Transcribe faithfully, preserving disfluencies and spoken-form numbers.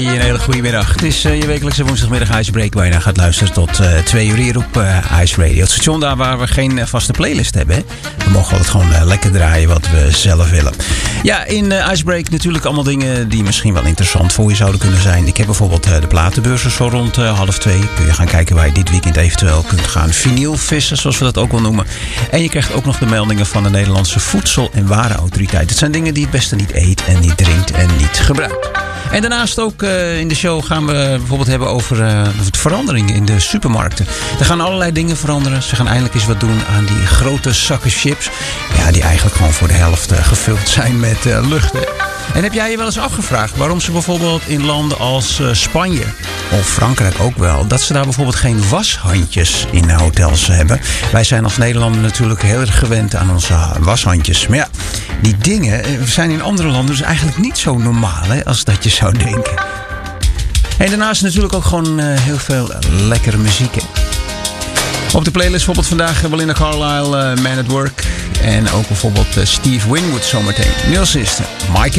Een hele goede middag. Het is uh, je wekelijkse woensdagmiddag Icebreak waar je naar gaat luisteren tot uh, twee uur hier op uh, Ice Radio. Het station daar waar we geen uh, vaste playlist hebben. Hè? We mogen altijd gewoon uh, lekker draaien wat we zelf willen. Ja, in uh, Icebreak natuurlijk allemaal dingen die misschien wel interessant voor je zouden kunnen zijn. Ik heb bijvoorbeeld uh, de platenbeurzen zo rond uh, half twee. Kun je gaan kijken waar je dit weekend eventueel kunt gaan vinyl vissen, zoals we dat ook wel noemen. En je krijgt ook nog de meldingen van de Nederlandse Voedsel- en Warenautoriteit. Het zijn dingen die het beste niet eet en niet drinkt en niet gebruikt. En daarnaast ook uh, in de show gaan we bijvoorbeeld hebben over uh, veranderingen in de supermarkten. Er gaan allerlei dingen veranderen. Ze gaan eindelijk eens wat doen aan die grote zakken chips. Ja, die eigenlijk gewoon voor de helft uh, gevuld zijn met uh, lucht. Hè. En heb jij je wel eens afgevraagd waarom ze bijvoorbeeld in landen als uh, Spanje of Frankrijk ook wel, dat ze daar bijvoorbeeld geen washandjes in de hotels hebben? Wij zijn als Nederlander natuurlijk heel erg gewend aan onze washandjes. Maar ja, die dingen zijn in andere landen dus eigenlijk niet zo normaal, hè, als dat je zou denken. En daarnaast natuurlijk ook gewoon uh, heel veel lekkere muziek. Hè. Op de playlist bijvoorbeeld vandaag Belinda Carlisle, uh, Man at Work. En ook bijvoorbeeld uh, Steve Winwood zometeen. Neil Sister, Mike